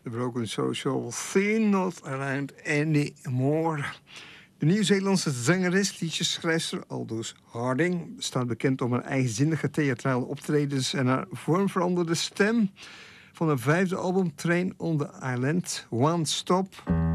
The broken social scene, not around anymore. De Nieuw-Zeelandse zangeres, liedjesschrijfster Aldous Harding staat bekend om haar eigenzinnige theatrale optredens en haar vormveranderde stem. Van haar 5e album Train on the Island, One Stop.